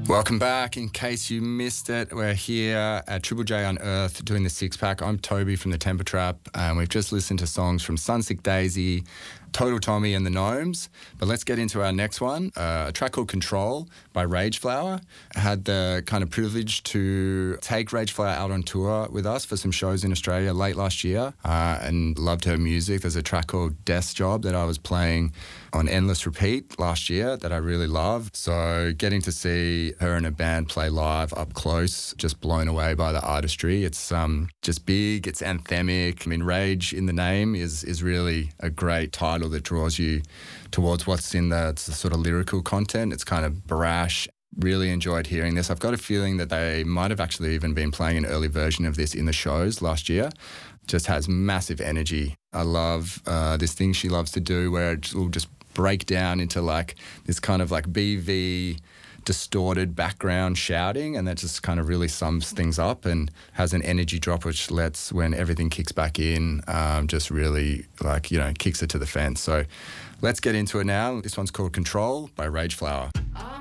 Welcome back. In case you missed it, we're here at Triple J Unearthed doing the Six Pack. I'm Toby from the Temper Trap, and we've just listened to songs from Sunsick Daisy, Total Tommy and the Gnomes. But let's get into our next one, a track called Control by Rage Flower. I had the kind of privilege to take Rage Flower out on tour with us for some shows in Australia late last year, and loved her music. There's a track called Death Job that I was playing on Endless Repeat last year that I really love. So getting to see her and her band play live up close, just blown away by the artistry. It's just big, it's anthemic. I mean, Rage in the name is really a great title that draws you towards what's in the sort of lyrical content. It's kind of brash. Really enjoyed hearing this. I've got a feeling that they might have actually even been playing an early version of this in the shows last year. Just has massive energy. I love this thing she loves to do where it will just break down into like this kind of like BV distorted background shouting, and that just kind of really sums things up and has an energy drop which lets, when everything kicks back in, just really like, you know, kicks it to the fence. So let's get into it now. This one's called Control by Rage Flower.